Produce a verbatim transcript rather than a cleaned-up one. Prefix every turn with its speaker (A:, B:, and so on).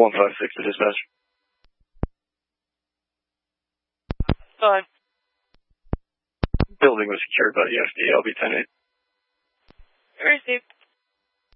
A: one five six to dispatch.
B: Fine.
A: Building was secured by the F D. I'll be ten eight.
B: Received.